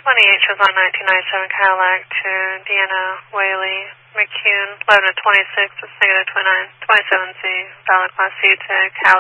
28 shows on 1997 Cadillac to Deanna Whaley McCune, 11 at 26, it's negative 27C, valid class C to Cali.